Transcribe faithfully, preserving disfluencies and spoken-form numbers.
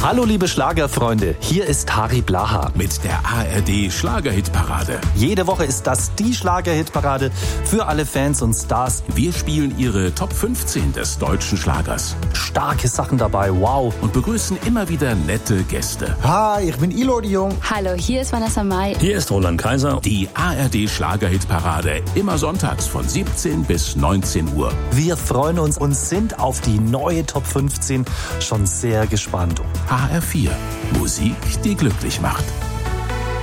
Hallo liebe Schlagerfreunde, hier ist Harry Blaha. Mit der A R D Schlagerhitparade. Jede Woche ist das die Schlagerhitparade für alle Fans und Stars. Wir spielen Ihre Top fünfzehn des deutschen Schlagers. Starke Sachen dabei, wow. Und begrüßen immer wieder nette Gäste. Hi, ich bin Ilo de Jong. Hallo, hier ist Vanessa Mai. Hier ist Roland Kaiser. Die A R D Schlagerhitparade, immer sonntags von siebzehn bis neunzehn Uhr. Wir freuen uns und sind auf die neue Top fünfzehn schon sehr gespannt. H R vier, Musik, die glücklich macht.